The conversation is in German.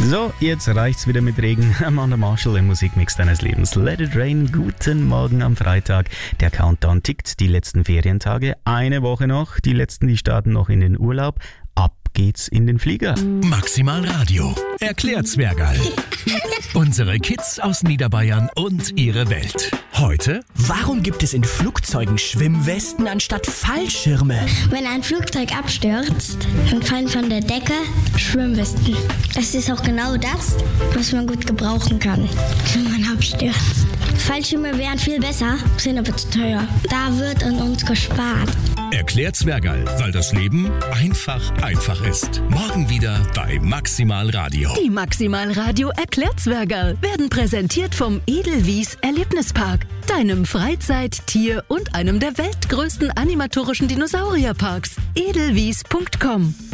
So, jetzt reicht's wieder mit Regen. Amanda Marshall im Musikmix deines Lebens. Let it rain. Guten Morgen am Freitag. Der Countdown tickt. Die letzten Ferientage. Eine Woche noch. Die letzten, die starten noch in den Urlaub. Ab geht's in den Flieger. Maximal Radio. Erklärt Zwergal. Unsere Kids aus Niederbayern und ihre Welt. Heute: Warum gibt es in Flugzeugen Schwimmwesten anstatt Fallschirme? Wenn ein Flugzeug abstürzt, dann fallen von der Decke Schwimmwesten. Das ist auch genau das, was man gut gebrauchen kann, wenn man abstürzt. Fallschirme wären viel besser, sind aber zu teuer. Da wird an uns gespart. Erklärt Zwergal, weil das Leben einfach ist. Morgen wieder bei Maximal Radio. Die Maximal Radio Erklärt Zwergal werden präsentiert vom Edelwies Erlebnispark, deinem Freizeit-, Tier- und einem der weltgrößten animatorischen Dinosaurierparks. edelwies.com